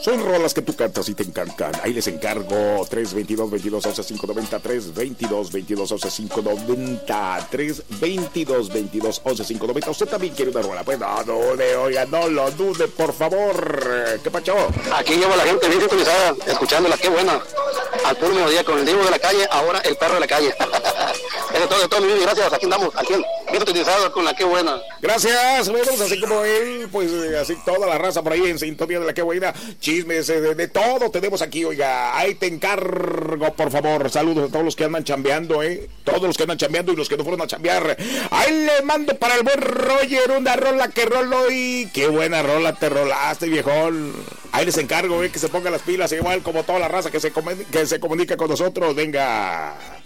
Son rolas que tú cantas y te encantan. Ahí les encargo. 322-22-11-590. 322-22-11-590. 322-22-11-590. Usted también quiere una rola. Pues no dude, oiga, no lo dude, por favor. ¿Qué pacho? Aquí llevo a la gente bien sintonizada, escuchándola, qué buena. Al puro mediodía con el Divo de la calle, ahora el perro de la calle. Eso es todo, mi vida, gracias. Aquí andamos, aquí bien sintonizada con la qué buena. Gracias, bueno, así como él, pues así toda la raza por ahí en sintonía de la qué buena. Chismes, de todo tenemos aquí, oiga. Ahí te encargo, por favor. Saludos a todos los que andan chambeando, todos los que andan chambeando y los que no fueron a chambear. Ahí le mando para el buen Roger una rola que roló y qué buena rola te rolaste, viejón. Ahí les encargo, que se pongan las pilas igual como toda la raza que se comunica con nosotros. Venga.